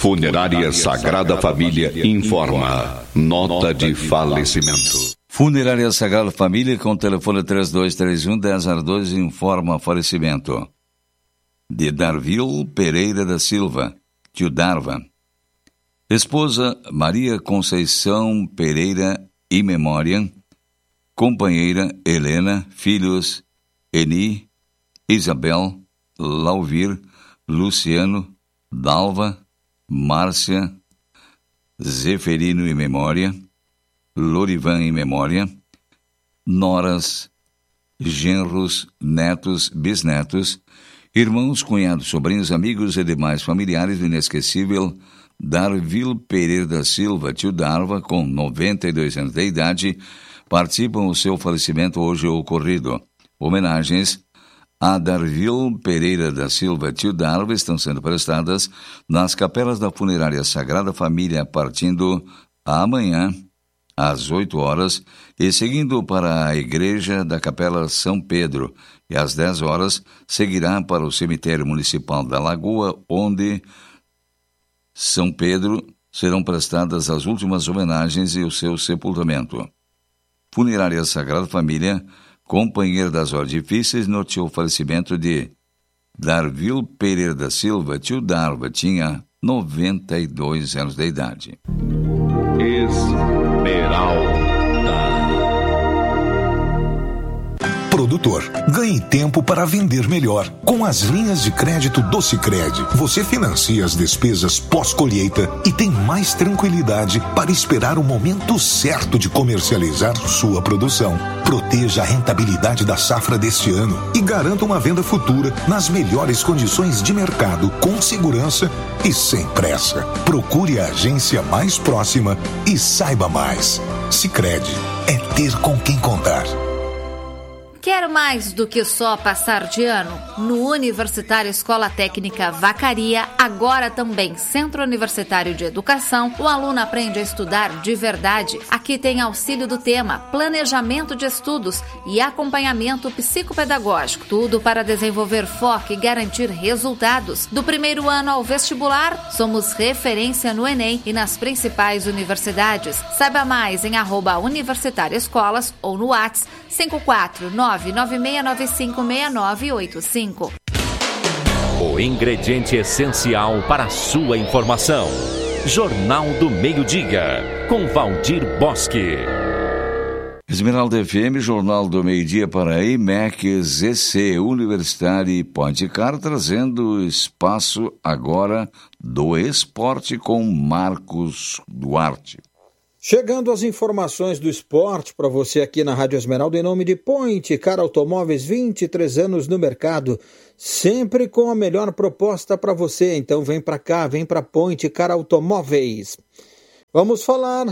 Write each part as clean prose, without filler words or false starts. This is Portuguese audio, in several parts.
Funerária Sagrada Família informa. Nota de falecimento. Funerária Sagrada Família, com o telefone 3231-1002, informa falecimento de Darvil Pereira da Silva, tio Darva. Esposa Maria Conceição Pereira e memória. Companheira Helena. Filhos Eni, Isabel, Lauvir, Luciano, Dalva, Márcia, Zeferino em memória, Lorivan em memória, noras, genros, netos, bisnetos, irmãos, cunhados, sobrinhos, amigos e demais familiares do inesquecível Darvil Pereira da Silva, tio Darva, com 92 anos de idade, participam do seu falecimento hoje ocorrido. Homenagens a Darvil Pereira da Silva, tio Darva, estão sendo prestadas nas capelas da Funerária Sagrada Família, partindo amanhã às 8 horas e seguindo para a Igreja da Capela São Pedro, e às 10 horas seguirá para o Cemitério Municipal da Lagoa, onde São Pedro serão prestadas as últimas homenagens e o seu sepultamento. Funerária Sagrada Família, companheiro das horas difíceis, noticiou o falecimento de Darvil Pereira da Silva, tio Darva, tinha 92 anos de idade. Esmeralda. Produtor, ganhe tempo para vender melhor. Com as linhas de crédito do Sicredi, você financia as despesas pós-colheita e tem mais tranquilidade para esperar o momento certo de comercializar sua produção. Proteja a rentabilidade da safra deste ano e garanta uma venda futura nas melhores condições de mercado, com segurança e sem pressa. Procure a agência mais próxima e saiba mais. Sicredi é ter com quem contar. Quer mais do que só passar de ano? No Universitário Escola Técnica Vacaria, agora também Centro Universitário de Educação, o aluno aprende a estudar de verdade. Aqui tem auxílio do tema, planejamento de estudos e acompanhamento psicopedagógico. Tudo para desenvolver foco e garantir resultados. Do primeiro ano ao vestibular, somos referência no Enem e nas principais universidades. Saiba mais em @Universitário Escolas ou no WhatsApp 54996956985. O ingrediente essencial para a sua informação. Jornal do Meio-Dia, com Valdir Bosque. Esmeralda FM, Jornal do Meio-Dia para a IMEC, ZC, Universitário e Ponticar, trazendo espaço agora do esporte com Marcos Duarte. Chegando as informações do esporte para você aqui na Rádio Esmeralda, em nome de Ponticar Automóveis, 23 anos no mercado, sempre com a melhor proposta para você. Então vem para cá, vem para Ponticar Automóveis. Vamos falar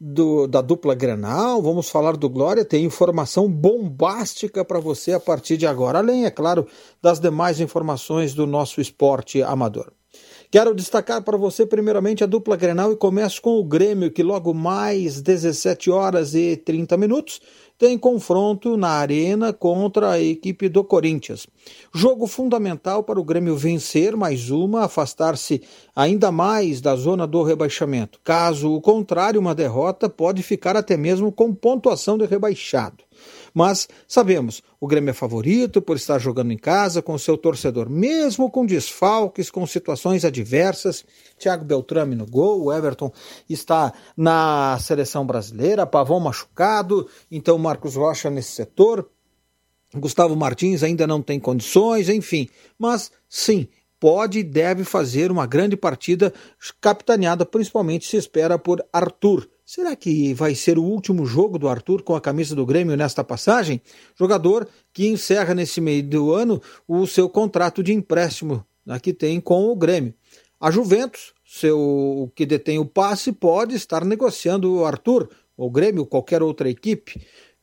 da dupla Grenal, vamos falar do Glória, tem informação bombástica para você a partir de agora, além, é claro, das demais informações do nosso esporte amador. Quero destacar para você primeiramente a dupla Grenal e começo com o Grêmio, que logo mais 17 horas e 30 minutos tem confronto na Arena contra a equipe do Corinthians. Jogo fundamental para o Grêmio vencer mais uma, afastar-se ainda mais da zona do rebaixamento. Caso o contrário, uma derrota pode ficar até mesmo com pontuação de rebaixado. Mas sabemos, o Grêmio é favorito por estar jogando em casa com seu torcedor, mesmo com desfalques, com situações adversas. Thiago Beltrame no gol, o Everton está na seleção brasileira, Pavão machucado, então Marcos Rocha nesse setor, Gustavo Martins ainda não tem condições, enfim. Mas sim, pode e deve fazer uma grande partida, capitaneada principalmente se espera por Arthur. Será que vai ser o último jogo do Arthur com a camisa do Grêmio nesta passagem? Jogador que encerra nesse meio do ano o seu contrato de empréstimo que tem com o Grêmio. A Juventus, que detém o passe, pode estar negociando o Arthur, o Grêmio, qualquer outra equipe.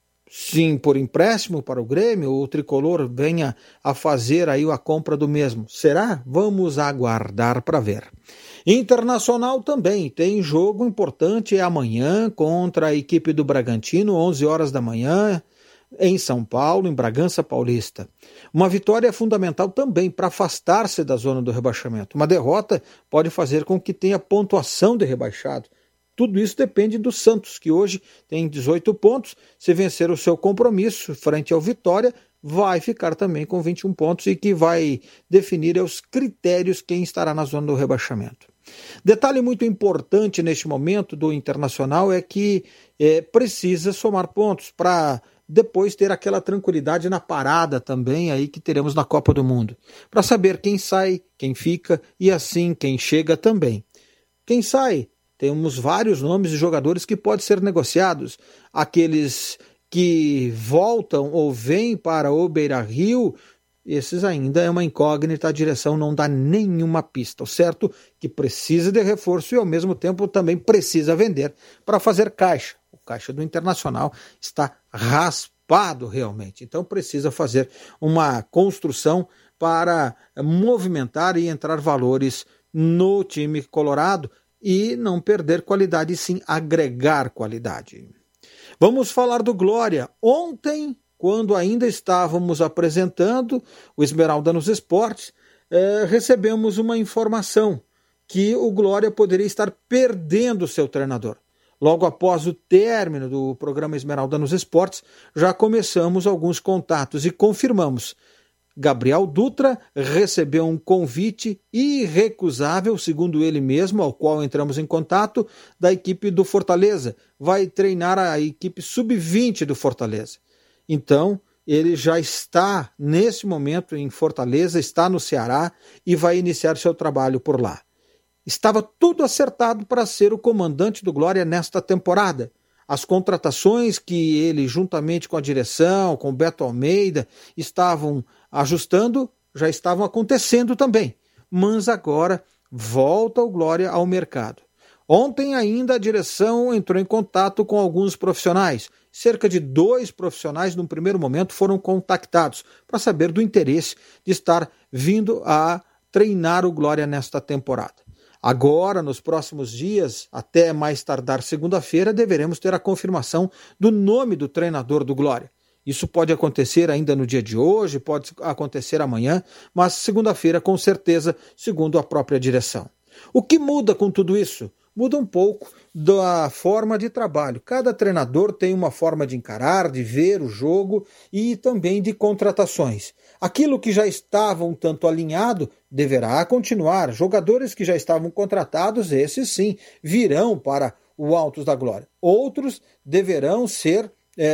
Sim, por empréstimo para o Grêmio, o tricolor venha a fazer aí a compra do mesmo. Será? Vamos aguardar para ver. Internacional também tem jogo importante amanhã contra a equipe do Bragantino, 11 horas da manhã, em São Paulo, em Bragança Paulista. Uma vitória é fundamental também para afastar-se da zona do rebaixamento. Uma derrota pode fazer com que tenha pontuação de rebaixado. Tudo isso depende do Santos, que hoje tem 18 pontos. Se vencer o seu compromisso frente ao Vitória, vai ficar também com 21 pontos e que vai definir os critérios quem estará na zona do rebaixamento. Detalhe muito importante neste momento do Internacional é que precisa somar pontos para depois ter aquela tranquilidade na parada também aí que teremos na Copa do Mundo, para saber quem sai, quem fica e assim quem chega também. Quem sai? Temos vários nomes de jogadores que podem ser negociados, aqueles que voltam ou vêm para o Beira-Rio, esses ainda é uma incógnita, a direção não dá nenhuma pista. O certo é que precisa de reforço e ao mesmo tempo também precisa vender para fazer caixa. O caixa do Internacional está raspado realmente, então precisa fazer uma construção para movimentar e entrar valores no time colorado e não perder qualidade, e sim agregar qualidade. Vamos falar do Glória. Ontem, quando ainda estávamos apresentando o Esmeralda nos Esportes, recebemos uma informação que o Glória poderia estar perdendo seu treinador. Logo após o término do programa Esmeralda nos Esportes, já começamos alguns contatos e confirmamos. Gabriel Dutra recebeu um convite irrecusável, segundo ele mesmo, ao qual entramos em contato, da equipe do Fortaleza. Vai treinar a equipe sub-20 do Fortaleza. Então, ele já está, nesse momento, em Fortaleza, está no Ceará e vai iniciar seu trabalho por lá. Estava tudo acertado para ser o comandante do Glória nesta temporada. As contratações que ele, juntamente com a direção, com o Beto Almeida, estavam ajustando, já estavam acontecendo também. Mas agora volta o Glória ao mercado. Ontem ainda a direção entrou em contato com alguns profissionais. Cerca de 2 profissionais, num primeiro momento, foram contactados para saber do interesse de estar vindo a treinar o Glória nesta temporada. Agora, nos próximos dias, até mais tardar segunda-feira, deveremos ter a confirmação do nome do treinador do Glória. Isso pode acontecer ainda no dia de hoje, pode acontecer amanhã, mas segunda-feira, com certeza, segundo a própria direção. O que muda com tudo isso? Muda um pouco da forma de trabalho. Cada treinador tem uma forma de encarar, de ver o jogo e também de contratações. Aquilo que já estava um tanto alinhado deverá continuar. Jogadores que já estavam contratados, esses sim, virão para o Altos da Glória. Outros deverão ser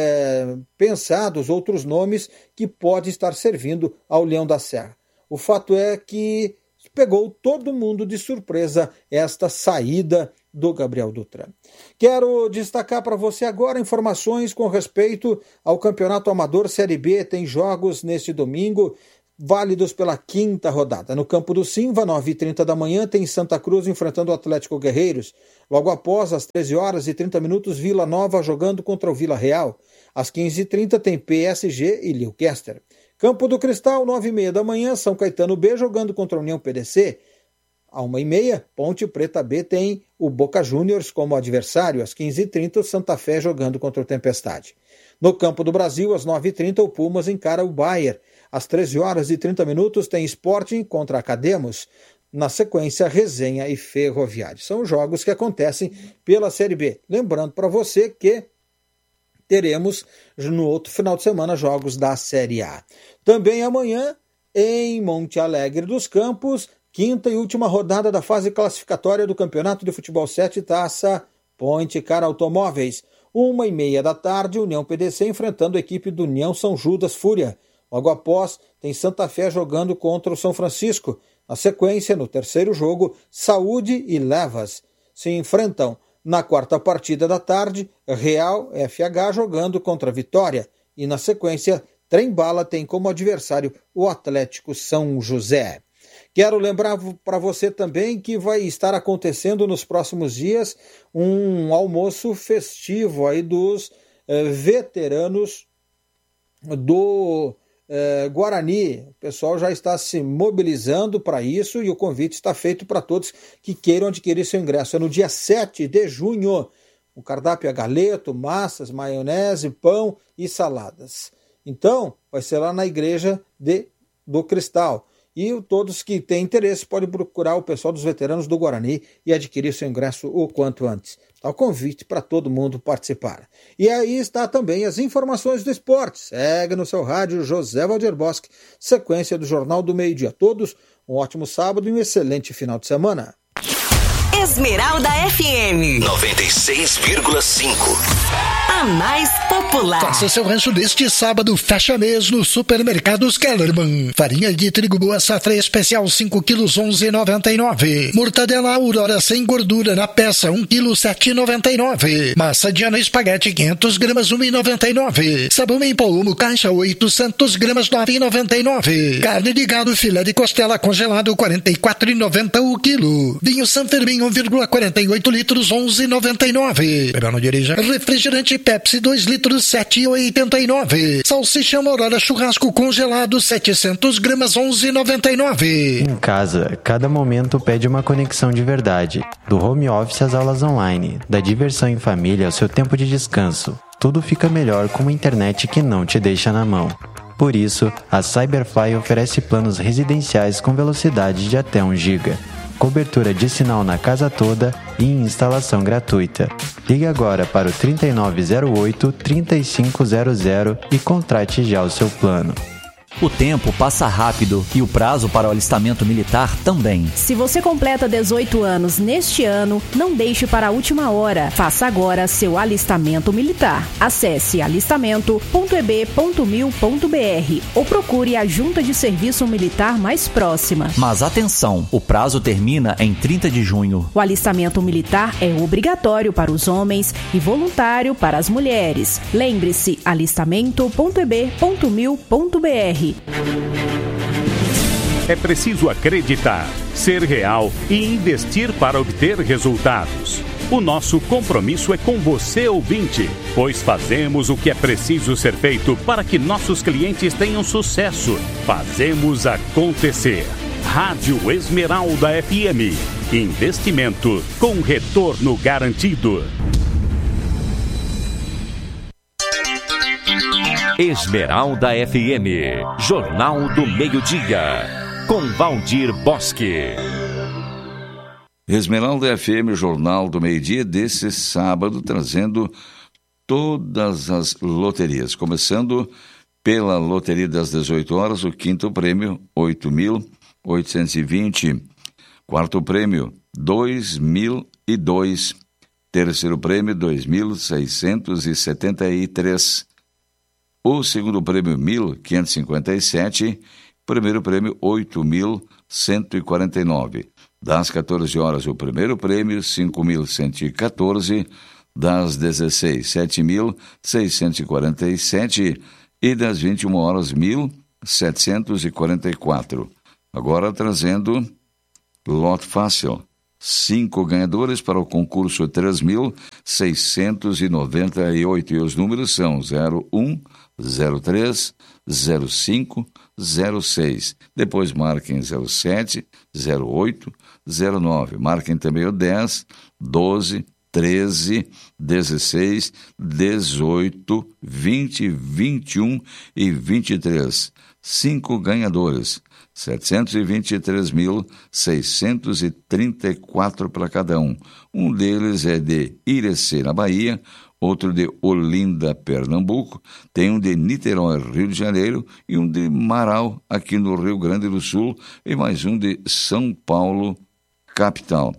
pensados, outros nomes que podem estar servindo ao Leão da Serra. O fato é que pegou todo mundo de surpresa esta saída do Gabriel Dutra. Quero destacar para você agora informações com respeito ao Campeonato Amador Série B. Tem jogos neste domingo, válidos pela 5ª rodada. No campo do Simva, 9h30 da manhã, tem Santa Cruz enfrentando o Atlético Guerreiros. Logo após, às 13h30, Vila Nova jogando contra o Vila Real. Às 15h30 tem PSG e Leicester. Campo do Cristal, 9h30 da manhã, São Caetano B jogando contra a União PDC. À 1h30, Ponte Preta B tem o Boca Juniors como adversário. Às 15h30, o Santa Fé jogando contra o Tempestade. No Campo do Brasil, às 9h30, o Pumas encara o Bayer. Às 13h30, tem Sporting contra Academos. Na sequência, Resenha e Ferroviário. São jogos que acontecem pela Série B. Lembrando para você que teremos no outro final de semana jogos da Série A. Também amanhã, em Monte Alegre dos Campos, 5ª e última rodada da fase classificatória do Campeonato de Futebol 7 Taça Ponte Cara Automóveis. 1h30 da tarde, União PDC enfrentando a equipe do União São Judas Fúria. Logo após, tem Santa Fé jogando contra o São Francisco. Na sequência, no terceiro jogo, Saúde e Levas se enfrentam. Na 4ª partida da tarde, Real FH jogando contra Vitória. E na sequência, Trem-Bala tem como adversário o Atlético São José. Quero lembrar para você também que vai estar acontecendo nos próximos dias um almoço festivo aí dos veteranos do Guarani. O pessoal já está se mobilizando para isso e o convite está feito para todos que queiram adquirir seu ingresso. É no dia 7 de junho, O cardápio é galeto, massas, maionese, pão e saladas. Então, vai ser lá na igreja do Cristal. E todos que têm interesse podem procurar o pessoal dos veteranos do Guarani e adquirir seu ingresso o quanto antes. Tá o convite para todo mundo participar. E aí está também as informações do esporte. Segue no seu rádio José Valdir Bosque, sequência do Jornal do Meio-Dia. A todos, um ótimo sábado e um excelente final de semana. Esmeralda FM 96,5. A mais popular. Faça seu rancho neste sábado, fecha mês no Supermercados Kellerman. Farinha de trigo boa safra especial 5 quilos 11,99. Mortadela Aurora sem gordura na peça 1 quilo 7,99. Massa Diana espaguete 500 gramas 1,99. Sabão em pó caixa 800 gramas 9,99. Carne de gado filé de costela congelado 44,90 o quilo. Vinho San Fermin 1,48 litros 11,99. Não dirija. Refrigerante Pepsi 2 litros 7,89. Salsicha Morora churrasco congelado 700 gramas 11,99. Em casa, cada momento pede uma conexão de verdade. Do home office às aulas online, da diversão em família ao seu tempo de descanso. Tudo fica melhor com uma internet que não te deixa na mão. Por isso, a Cyberfly oferece planos residenciais com velocidade de até 1 GB. Cobertura de sinal na casa toda e instalação gratuita. Ligue agora para o 3908-3500 e contrate já o seu plano. O tempo passa rápido e o prazo para o alistamento militar também. Se você completa 18 anos neste ano, não deixe para a última hora. Faça agora seu alistamento militar. Acesse alistamento.eb.mil.br ou procure a junta de serviço militar mais próxima. Mas atenção, o prazo termina em 30 de junho. O alistamento militar é obrigatório para os homens e voluntário para as mulheres. Lembre-se, alistamento.eb.mil.br. É preciso acreditar, ser real e investir para obter resultados. O nosso compromisso é com você, ouvinte, pois fazemos o que é preciso ser feito para que nossos clientes tenham sucesso. Fazemos acontecer. Rádio Esmeralda FM. Investimento com retorno garantido. Esmeralda FM, Jornal do Meio-Dia, com Valdir Bosque. Esmeralda FM, Jornal do Meio-Dia, desse sábado, trazendo todas as loterias. Começando pela loteria das 18 horas, o quinto prêmio, 8.820. Quarto prêmio, 2.002. Terceiro prêmio, 2.673. O segundo prêmio, 1.557. Primeiro prêmio, 8.149. Das 14 horas, o primeiro prêmio, 5.114. Das 16, 7.647. E das 21 horas, 1.744. Agora trazendo lote fácil. 5 ganhadores para o concurso 3.698. E os números são 01, 03, 05, 06. Depois marquem 07, 08, 09. Marquem também o 10, 12, 13, 16, 18, 20, 21 e 23. 5 ganhadores. 723.634 para cada um. Um deles é de Irecê, na Bahia, outro de Olinda, Pernambuco, tem um de Niterói, Rio de Janeiro, e um de Marau, aqui no Rio Grande do Sul, e mais um de São Paulo, capital.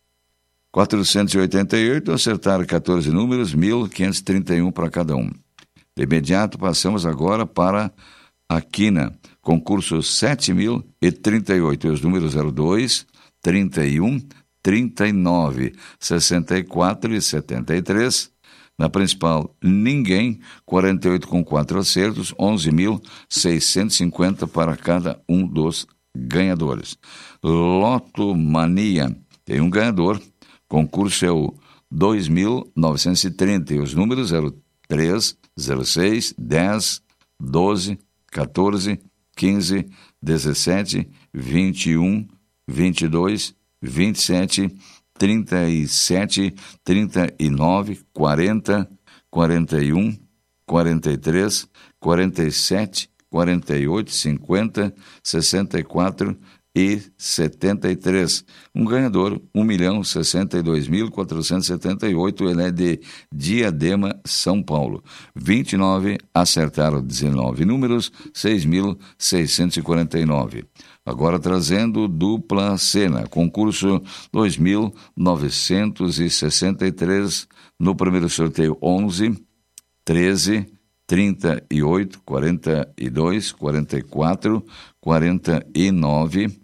488, acertaram 14 números, 1.531 para cada um. De imediato, passamos agora para a quina. Concurso 7.038, os números 02, 31, 39, 64 e 73. Na principal, ninguém, 48 com 4 acertos, 11.650 para cada um dos ganhadores. Loto Mania, tem um ganhador, concurso é o 2.930, os números 03, 06, 10, 12, 14, 15, 17, 21, 22, 27 37, 39, 40, 41, 43, 47, 48, 50, 64 e 73. Um ganhador, 1.062.478, ele é de Diadema, São Paulo. 29 acertaram 19 números, 6.649. Agora trazendo dupla cena, concurso 2.963, no primeiro sorteio 11, 13, 38, 42, 44, 49.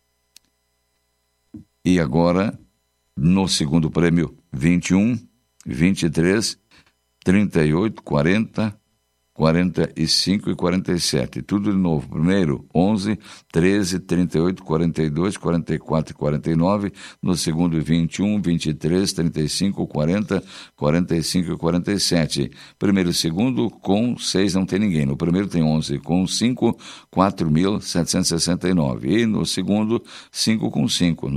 E agora, no segundo prêmio, 21, 23, 38, 40, 45 e 47. Tudo de novo. Primeiro, 11, 13, 38, 42, 44 e 49. No segundo, 21, 23, 35, 40, 45 e 47. Primeiro e segundo, com 6 não tem ninguém. No primeiro tem 11, com 5, 4.769. E no segundo, 5 com 5,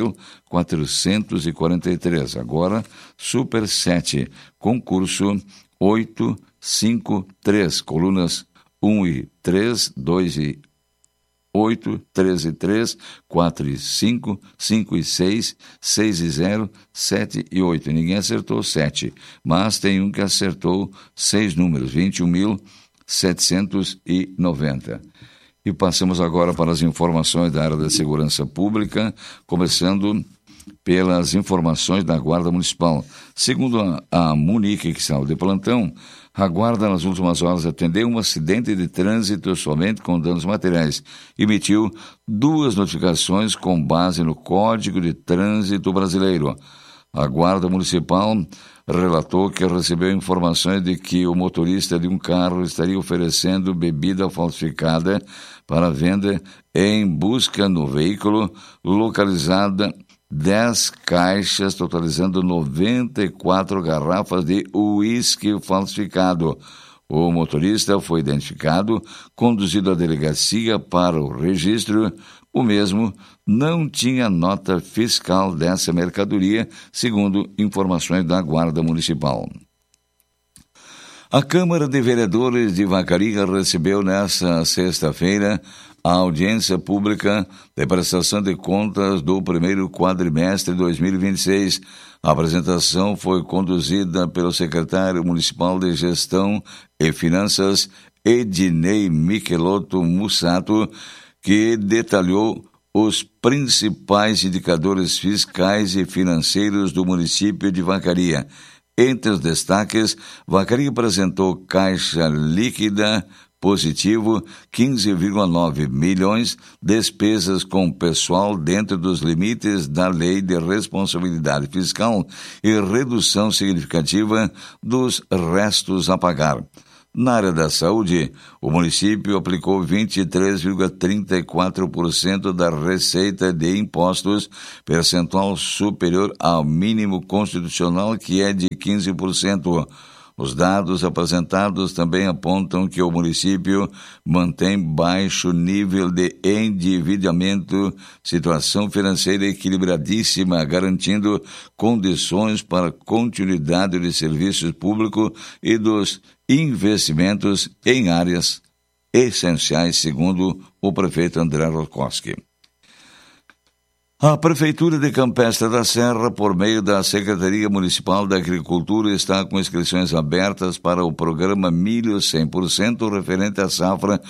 9.443. Agora, Super 7, concurso 8, 5, 3, colunas 1 e 3, 2 e 8, 3 e 3, 4 e 5, 5 e 6, 6 e 0, 7 e 8. Ninguém acertou 7, mas tem um que acertou 6 números, 21.790. E passamos agora para as informações da área da segurança pública, começando pelas informações da Guarda Municipal. Segundo a Munique, que saiu de plantão, a Guarda, nas últimas horas, atendeu um acidente de trânsito somente com danos materiais. Emitiu 2 notificações com base no Código de Trânsito Brasileiro. A Guarda Municipal relatou que recebeu informações de que o motorista de um carro estaria oferecendo bebida falsificada para venda em busca no veículo, localizada 10 caixas, totalizando 94 garrafas de uísque falsificado. O motorista foi identificado, conduzido à delegacia para o registro. O mesmo não tinha nota fiscal dessa mercadoria, segundo informações da Guarda Municipal. A Câmara de Vereadores de Vacaria recebeu nesta sexta-feira a audiência pública de prestação de contas do primeiro quadrimestre de 2026. A apresentação foi conduzida pelo secretário municipal de Gestão e Finanças, Ednei Michelotto Mussato, que detalhou os principais indicadores fiscais e financeiros do município de Vacaria. Entre os destaques, Vacaria apresentou caixa líquida positivo, 15,9 milhões, despesas com pessoal dentro dos limites da Lei de Responsabilidade Fiscal e redução significativa dos restos a pagar. Na área da saúde, o município aplicou 23,34% da receita de impostos, percentual superior ao mínimo constitucional, que é de 15%. Os dados apresentados também apontam que o município mantém baixo nível de endividamento, situação financeira equilibradíssima, garantindo condições para a continuidade de serviços públicos e dos investimentos em áreas essenciais, segundo o prefeito André Rokoski. A Prefeitura de Campestre da Serra, por meio da Secretaria Municipal da Agricultura, está com inscrições abertas para o programa Milho 100% referente à safra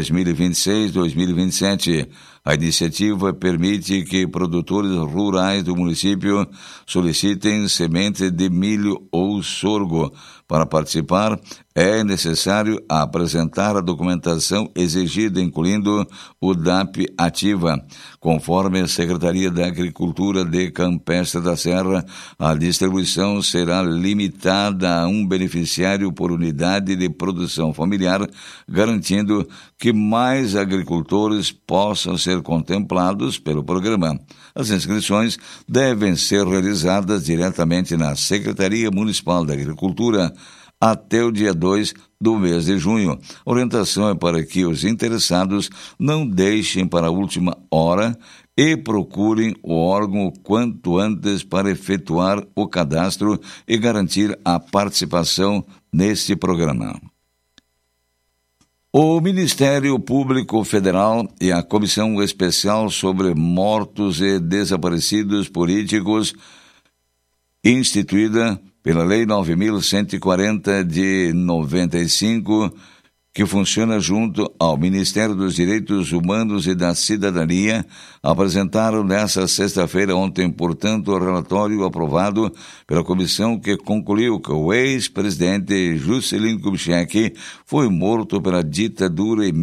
2026-2027. A iniciativa permite que produtores rurais do município solicitem semente de milho ou sorgo. Para participar, é necessário apresentar a documentação exigida, incluindo o DAP ativa. Conforme a Secretaria da Agricultura de Campestre da Serra, a distribuição será limitada a um beneficiário por unidade de produção familiar, garantindo que mais agricultores possam ser contemplados pelo programa. As inscrições devem ser realizadas diretamente na Secretaria Municipal da Agricultura até o dia 2 do mês de junho. A orientação é para que os interessados não deixem para a última hora e procurem o órgão quanto antes para efetuar o cadastro e garantir a participação neste programa. O Ministério Público Federal e a Comissão Especial sobre Mortos e Desaparecidos Políticos, instituída pela Lei 9.140 de 95, que funciona junto ao Ministério dos Direitos Humanos e da Cidadania, apresentaram nesta sexta-feira, ontem, portanto, o relatório aprovado pela comissão que concluiu que o ex-presidente Juscelino Kubitschek foi morto pela ditadura em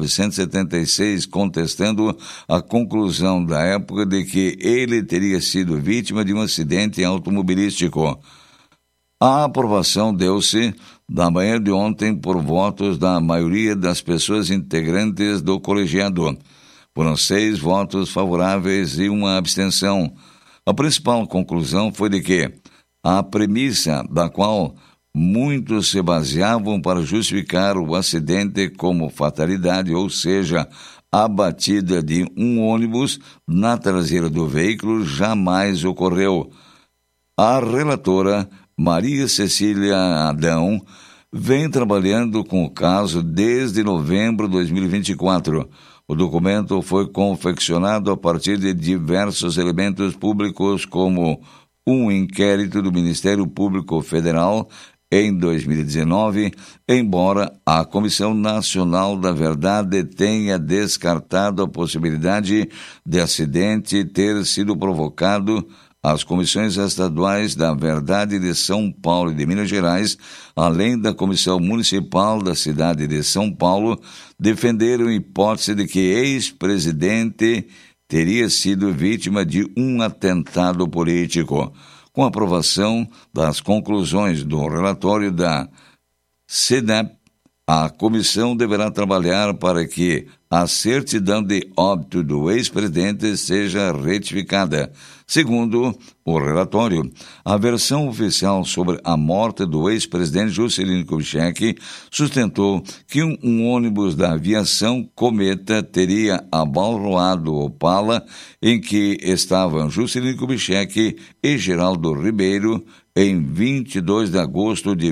1976, contestando a conclusão da época de que ele teria sido vítima de um acidente automobilístico. A aprovação deu-se na manhã de ontem por votos da maioria das pessoas integrantes do colegiado. Foram 6 votos favoráveis e uma abstenção. A principal conclusão foi de que a premissa da qual muitos se baseavam para justificar o acidente como fatalidade, ou seja, a batida de um ônibus na traseira do veículo, jamais ocorreu. A relatora Maria Cecília Adão vem trabalhando com o caso desde novembro de 2024. O documento foi confeccionado a partir de diversos elementos públicos, como um inquérito do Ministério Público Federal em 2019, embora a Comissão Nacional da Verdade tenha descartado a possibilidade de acidente ter sido provocado. As comissões estaduais da Verdade de São Paulo e de Minas Gerais, além da Comissão Municipal da cidade de São Paulo, defenderam a hipótese de que ex-presidente teria sido vítima de um atentado político. Com a aprovação das conclusões do relatório da CNEP, a comissão deverá trabalhar para que a certidão de óbito do ex-presidente seja retificada. Segundo o relatório, a versão oficial sobre a morte do ex-presidente Juscelino Kubitschek sustentou que um ônibus da aviação Cometa teria abalroado o Opala em que estavam Juscelino Kubitschek e Geraldo Ribeiro em 22 de agosto de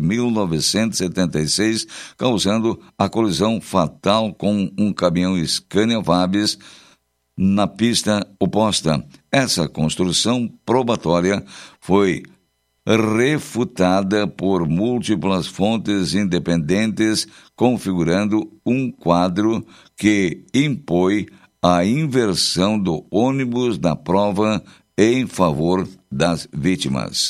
1976, causando a colisão fatal com um caminhão Scania Vabis na pista oposta. Essa construção probatória foi refutada por múltiplas fontes independentes, configurando um quadro que impõe a inversão do ônibus da prova em favor das vítimas.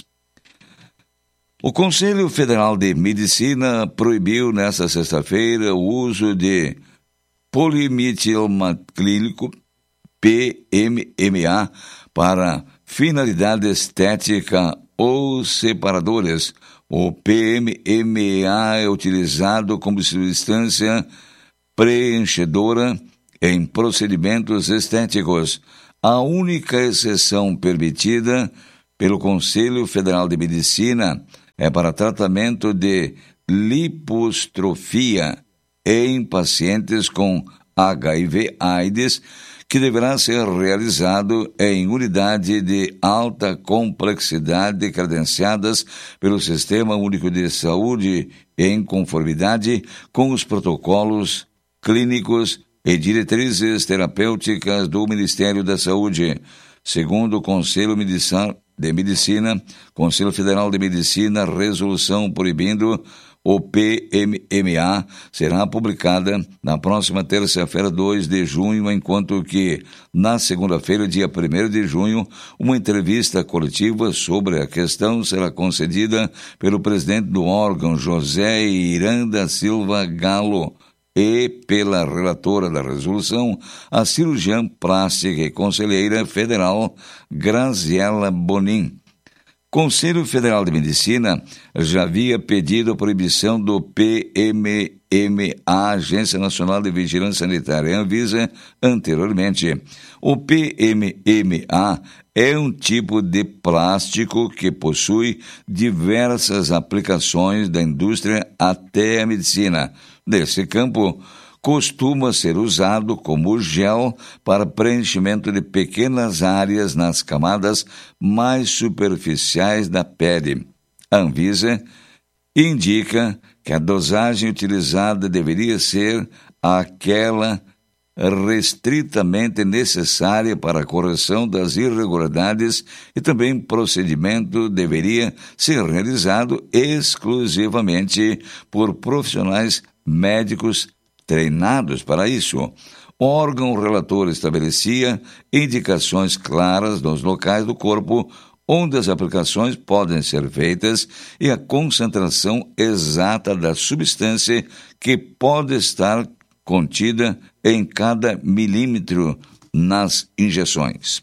O Conselho Federal de Medicina proibiu nesta sexta-feira o uso de polimetilclínico, PMMA, para finalidade estética ou separadores. O PMMA é utilizado como substância preenchedora em procedimentos estéticos. A única exceção permitida pelo Conselho Federal de Medicina é para tratamento de lipostrofia em pacientes com HIV/AIDS, que deverá ser realizado em unidade de alta complexidade credenciadas pelo Sistema Único de Saúde em conformidade com os protocolos clínicos e diretrizes terapêuticas do Ministério da Saúde. Segundo o Conselho Federal de Medicina, resolução proibindo o PMMA será publicada na próxima terça-feira, 2 de junho, enquanto que, na segunda-feira, dia 1º de junho, uma entrevista coletiva sobre a questão será concedida pelo presidente do órgão, José Iranda Silva Galo, e pela relatora da resolução, a cirurgiã plástica e conselheira federal Graziela Bonin. Conselho Federal de Medicina já havia pedido a proibição do PMMA, Agência Nacional de Vigilância Sanitária, Anvisa, anteriormente. O PMMA é um tipo de plástico que possui diversas aplicações da indústria até a medicina. Nesse campo, costuma ser usado como gel para preenchimento de pequenas áreas nas camadas mais superficiais da pele. A Anvisa indica que a dosagem utilizada deveria ser aquela restritamente necessária para a correção das irregularidades e também o procedimento deveria ser realizado exclusivamente por profissionais médicos treinados para isso. O órgão relator estabelecia indicações claras nos locais do corpo onde as aplicações podem ser feitas e a concentração exata da substância que pode estar contida em cada milímetro nas injeções.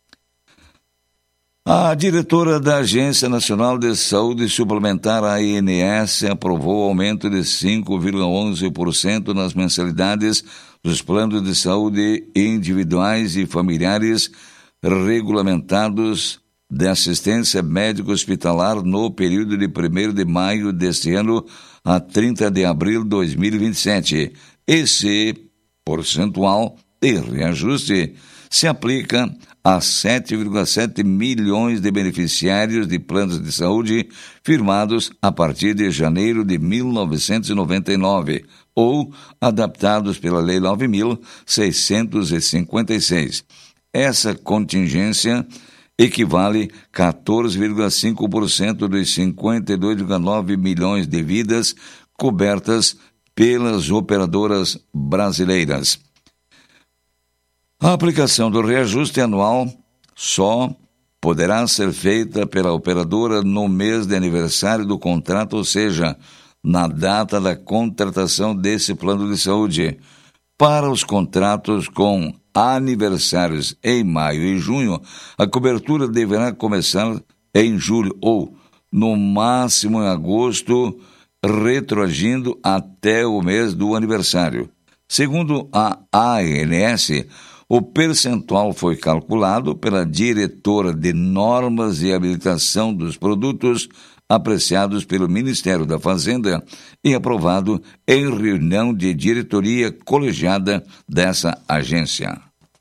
A diretora da Agência Nacional de Saúde Suplementar, ANS, aprovou o aumento de 5,11% nas mensalidades dos planos de saúde individuais e familiares regulamentados de assistência médico-hospitalar no período de 1º de maio deste ano a 30 de abril de 2027. Esse percentual de reajuste se aplica a 7,7 milhões de beneficiários de planos de saúde firmados a partir de janeiro de 1999 ou adaptados pela Lei 9.656. Essa contingência equivale a 14,5% dos 52,9 milhões de vidas cobertas pelas operadoras brasileiras. A aplicação do reajuste anual só poderá ser feita pela operadora no mês de aniversário do contrato, ou seja, na data da contratação desse plano de saúde. Para os contratos com aniversários em maio e junho, a cobertura deverá começar em julho ou, no máximo, em agosto, retroagindo até o mês do aniversário. Segundo a ANS, o percentual foi calculado pela diretora de Normas e Habilitação dos Produtos, apreciados pelo Ministério da Fazenda e aprovado em reunião de diretoria colegiada dessa agência.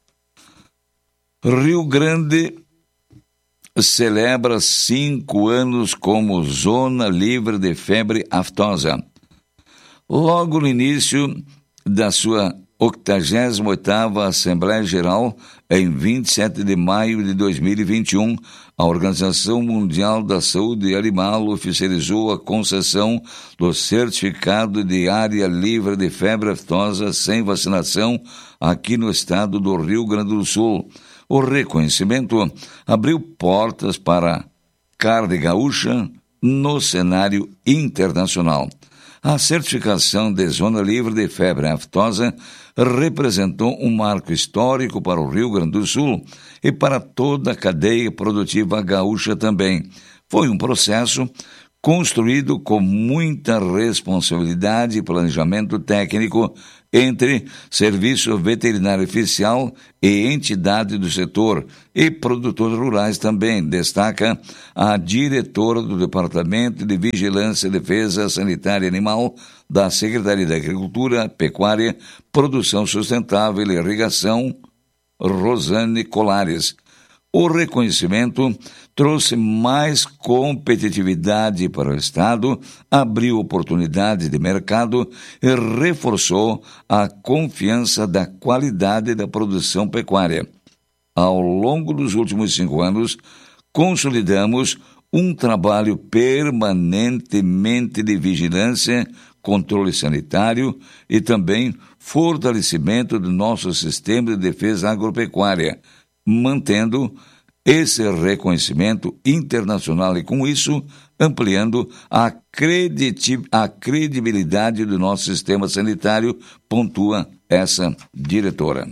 Rio Grande celebra 5 anos como Zona Livre de Febre Aftosa. Logo no início da sua 88ª Assembleia Geral, em 27 de maio de 2021, a Organização Mundial da Saúde Animal oficializou a concessão do certificado de área livre de febre aftosa sem vacinação aqui no estado do Rio Grande do Sul. O reconhecimento abriu portas para a carne gaúcha no cenário internacional. A certificação de Zona Livre de Febre Aftosa representou um marco histórico para o Rio Grande do Sul e para toda a cadeia produtiva gaúcha também. Foi um processo construído com muita responsabilidade e planejamento técnico entre Serviço Veterinário Oficial e entidade do setor e produtores rurais também, destaca a diretora do Departamento de Vigilância e Defesa Sanitária Animal da Secretaria da Agricultura, Pecuária, Produção Sustentável e Irrigação, Rosane Colares. O reconhecimento trouxe mais competitividade para o Estado, abriu oportunidades de mercado e reforçou a confiança da qualidade da produção pecuária. Ao longo dos últimos 5 anos, consolidamos um trabalho permanentemente de vigilância, controle sanitário e também fortalecimento do nosso sistema de defesa agropecuária, mantendo esse reconhecimento internacional e, com isso, ampliando a credibilidade do nosso sistema sanitário, pontua essa diretora.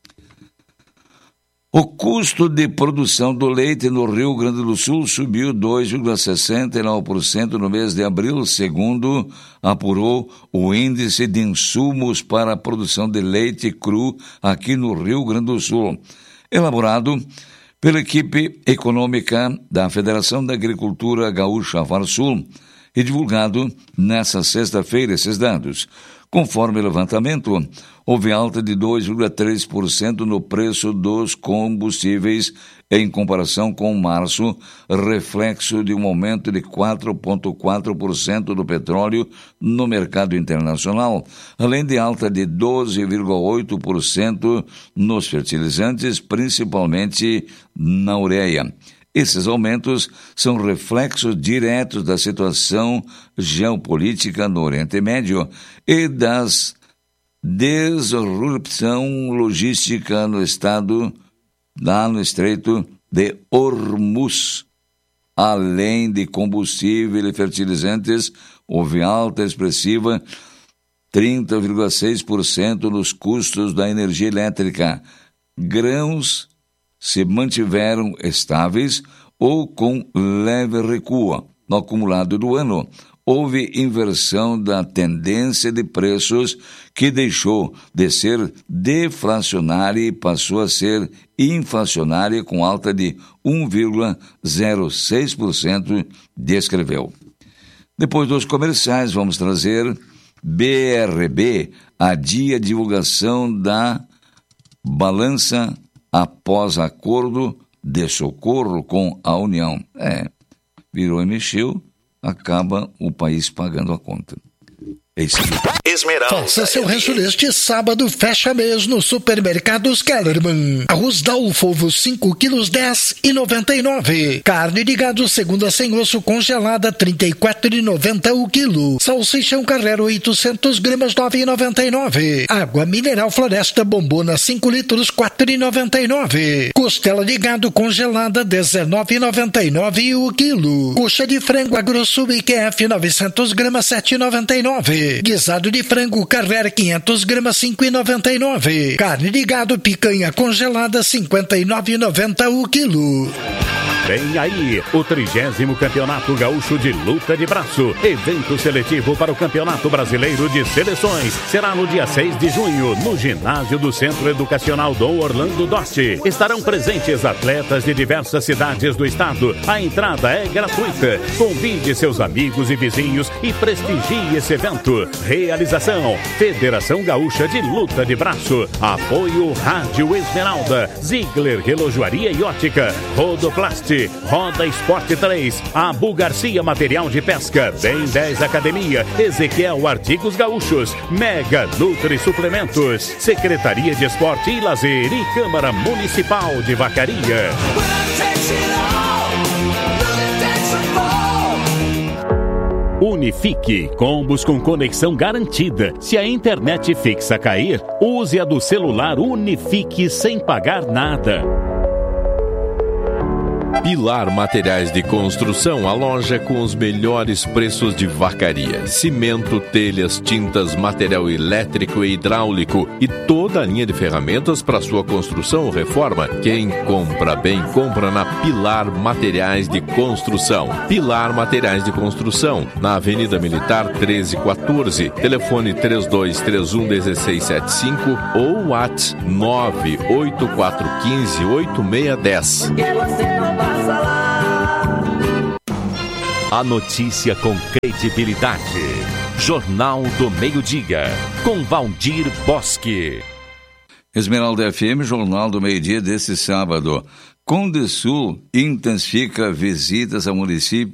O custo de produção do leite no Rio Grande do Sul subiu 2,69% no mês de abril, segundo apurou o Índice de Insumos para a Produção de Leite Cru aqui no Rio Grande do Sul, elaborado pela equipe econômica da Federação da Agricultura Gaúcha Farsul e divulgado nesta sexta-feira esses dados. Conforme o levantamento, houve alta de 2,3% no preço dos combustíveis em comparação com março, reflexo de um aumento de 4,4% do petróleo no mercado internacional, além de alta de 12,8% nos fertilizantes, principalmente na ureia. Esses aumentos são reflexos diretos da situação geopolítica no Oriente Médio e das disrupção logística no estado, lá no Estreito de Hormuz. Além de combustível e fertilizantes, houve alta expressiva 30,6% nos custos da energia elétrica. Grãos se mantiveram estáveis ou com leve recuo. No acumulado do ano, houve inversão da tendência de preços que deixou de ser deflacionária e passou a ser inflacionária com alta de 1,06%, descreveu. Depois dos comerciais, vamos trazer BRB adia a divulgação da balança após acordo de socorro com a União. Virou e mexeu, acaba o país pagando a conta. É isso aqui. Esmeralda. Faça seu rancho neste sábado, fecha mês no Supermercados Kellerman. Arroz Dalfo, 5 quilos, 10,99. Carne de gado segunda sem osso congelada, 34,90 o quilo. Salsichão Carrero, 800 gramas, 9,99. Água mineral Floresta Bombona, 5 litros, 4,99. Costela de gado congelada, 19,99 o quilo. Coxa de frango AgroSul IQF, 900 gramas, 7,99. Guisado de frango Carrera 500 gramas, 5,99. Carne de gado picanha congelada, 59,90 o quilo. Vem aí o 30º Campeonato Gaúcho de Luta de Braço. Evento seletivo para o Campeonato Brasileiro de Seleções. Será no dia 6 de junho, no ginásio do Centro Educacional Dom Orlando Dosti. Estarão presentes atletas de diversas cidades do estado. A entrada é gratuita. Convide seus amigos e vizinhos e prestigie esse evento. Realização: Federação Gaúcha de Luta de Braço. Apoio Rádio Esmeralda, Ziegler Relojoaria e Ótica, Rodoplast, Roda Esporte 3, Abu Garcia Material de Pesca, Bem 10 Academia, Ezequiel Artigos Gaúchos, Mega Nutri Suplementos, Secretaria de Esporte e Lazer e Câmara Municipal de Vacaria. Unifique, combos com conexão garantida. Se a internet fixa cair, use a do celular Unifique sem pagar nada. Pilar Materiais de Construção, a loja com os melhores preços de Vacaria. Cimento, telhas, tintas, material elétrico e hidráulico e toda a linha de ferramentas para sua construção ou reforma. Quem compra bem, compra na Pilar Materiais de Construção. Pilar Materiais de Construção, na Avenida Militar 1314, telefone 3231-1675 ou WhatsApp 98415-8610. A notícia com credibilidade. Jornal do Meio-Dia, com Valdir Bosque. Esmeralda FM, Jornal do Meio-Dia desse sábado. Conde Sul intensifica visitas ao município